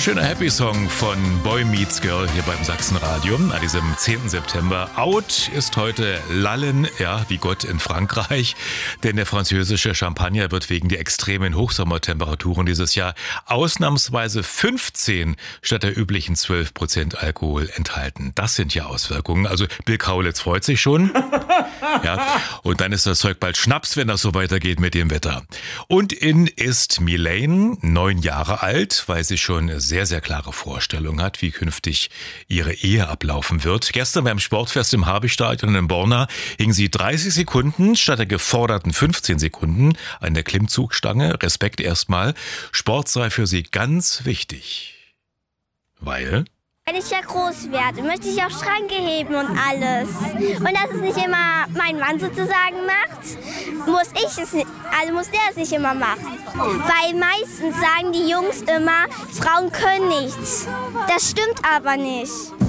Schöner Happy-Song von Boy Meets Girl hier beim Sachsenradio an diesem 10. September. Out ist heute Lallen, ja, wie Gott in Frankreich, denn der französische Champagner wird wegen der extremen Hochsommertemperaturen dieses Jahr ausnahmsweise 15 statt der üblichen 12% Alkohol enthalten. Das sind ja Auswirkungen. Also Bill Kaulitz freut sich schon. Ja, und dann ist das Zeug bald Schnaps, wenn das so weitergeht mit dem Wetter. Und in ist Milane, 9 Jahre alt, weil sie schon sehr, sehr klare Vorstellung hat, wie künftig ihre Ehe ablaufen wird. Gestern beim Sportfest im Habichtstadion in Borna hing sie 30 Sekunden statt der geforderten 15 Sekunden an der Klimmzugstange. Respekt erstmal. Sport sei für sie ganz wichtig. Weil... Wenn ich ja groß werde, möchte ich auch Schranke heben und alles. Und dass es nicht immer mein Mann sozusagen macht, muss der es nicht immer machen. Weil meistens sagen die Jungs immer, Frauen können nichts. Das stimmt aber nicht.